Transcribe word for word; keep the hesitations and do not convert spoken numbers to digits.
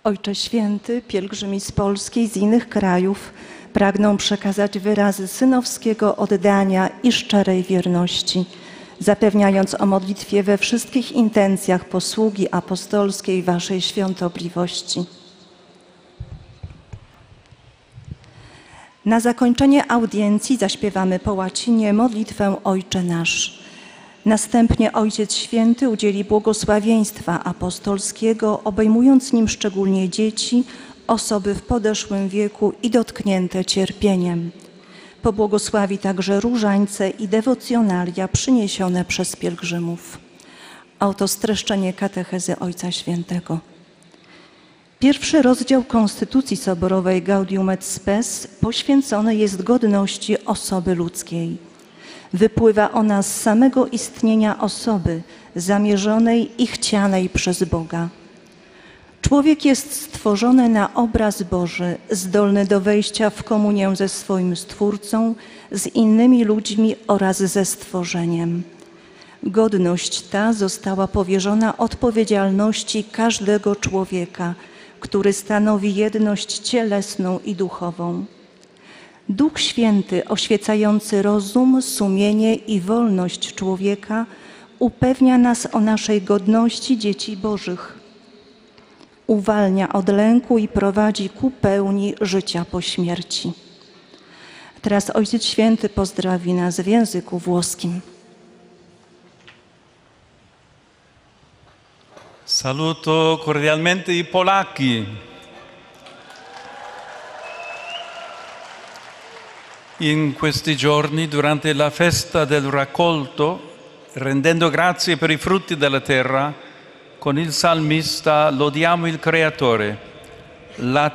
Ojcze Święty, pielgrzymi z Polski i z innych krajów pragną przekazać wyrazy synowskiego oddania i szczerej wierności, zapewniając o modlitwie we wszystkich intencjach posługi apostolskiej Waszej świątobliwości. Na zakończenie audiencji zaśpiewamy po łacinie modlitwę Ojcze Nasz. Następnie Ojciec Święty udzieli błogosławieństwa apostolskiego, obejmując nim szczególnie dzieci, osoby w podeszłym wieku i dotknięte cierpieniem. Pobłogosławi także różańce i dewocjonalia przyniesione przez pielgrzymów. A oto streszczenie katechezy Ojca Świętego. Pierwszy rozdział Konstytucji Soborowej Gaudium et Spes poświęcony jest godności osoby ludzkiej. Wypływa ona z samego istnienia osoby, zamierzonej i chcianej przez Boga. Człowiek jest stworzony na obraz Boży, zdolny do wejścia w komunię ze swoim Stwórcą, z innymi ludźmi oraz ze stworzeniem. Godność ta została powierzona odpowiedzialności każdego człowieka, który stanowi jedność cielesną i duchową. Duch Święty, oświecający rozum, sumienie i wolność człowieka, upewnia nas o naszej godności dzieci Bożych. Uwalnia od lęku i prowadzi ku pełni życia po śmierci. Teraz Ojciec Święty pozdrowi nas w języku włoskim. Saluto cordialmente i polacchi. In questi giorni, durante la festa del raccolto, rendendo grazie per i frutti della terra, con il salmista lodiamo il Creatore. La